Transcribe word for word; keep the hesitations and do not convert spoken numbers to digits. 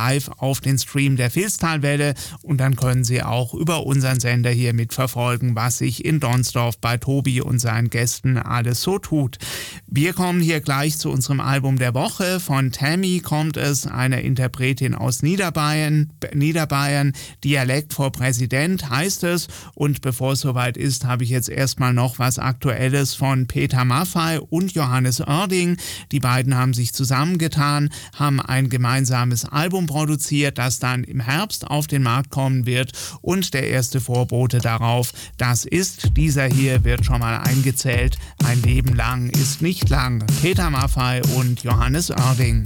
live auf den Stream der Vilstalwelle und dann können Sie auch über unseren Sender hier mitverfolgen, was sich in Donsdorf bei Tobi und seinen Gästen alles so tut. Wir kommen hier gleich zu unserem Album der Woche. Von Tammy kommt es, einer Interpretin aus Niederbayern. Niederbayern, Dialekt vor Präsident heißt es. Und bevor es soweit ist, habe ich jetzt erstmal noch was Aktuelles von Peter Maffay und Johannes Oerding. Die beiden haben sich zusammengetan, haben ein gemeinsames Album produziert, das dann im Herbst auf den Markt kommen wird. Und der erste Vorbote darauf, das ist dieser hier, wird schon mal eingezählt. Ein Leben lang ist nicht lang. Peter Maffay und Johannes Oerding.